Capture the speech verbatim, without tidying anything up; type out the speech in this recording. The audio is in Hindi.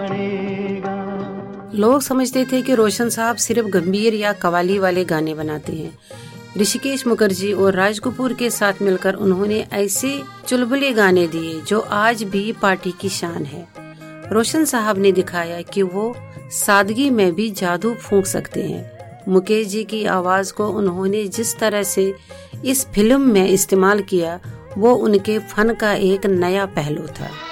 लोग समझते थे कि रोशन साहब सिर्फ गंभीर या कवाली वाले गाने बनाते हैं। ऋषिकेश मुखर्जी और राज कपूर के साथ मिलकर उन्होंने ऐसे चुलबुले गाने दिए जो आज भी पार्टी की शान है। रोशन साहब ने दिखाया कि वो सादगी में भी जादू फूंक सकते हैं। मुकेश जी की आवाज को उन्होंने जिस तरह से इस फिल्म में इस्तेमाल किया वो उनके फन का एक नया पहलू था।